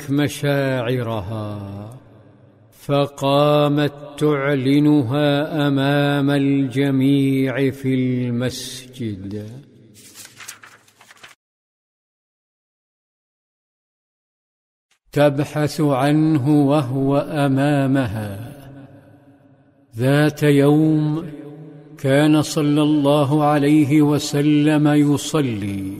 مشاعرها، فقامت تعلنها أمام الجميع في المسجد. تبحث عنه وهو أمامها. ذات يوم كان صلى الله عليه وسلم يصلي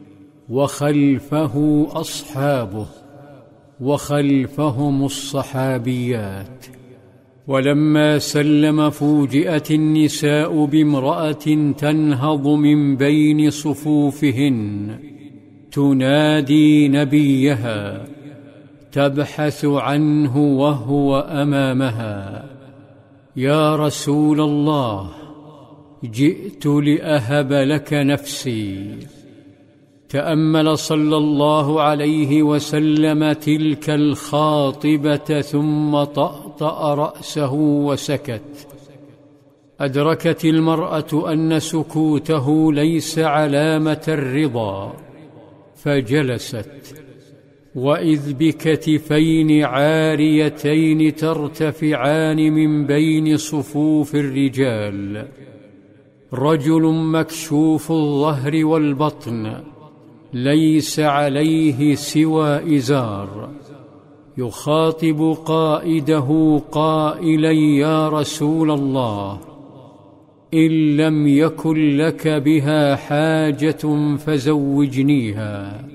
وخلفه أصحابه وخلفهم الصحابيات، ولما سلم فوجئت النساء بامرأة تنهض من بين صفوفهن تنادي نبيها، تبحث عنه وهو أمامها: يا رسول الله، جئت لأهب لك نفسي. تأمل صلى الله عليه وسلم تلك الخاطبة ثم طأطأ رأسه وسكت. أدركت المرأة أن سكوته ليس علامة الرضا، فجلست، وإذ بكتفين عاريتين ترتفعان من بين صفوف الرجال، رجل مكشوف الظهر والبطن ليس عليه سوى إزار، يخاطب قائده قائلا: يا رسول الله، إن لم يكن لك بها حاجة فزوجنيها.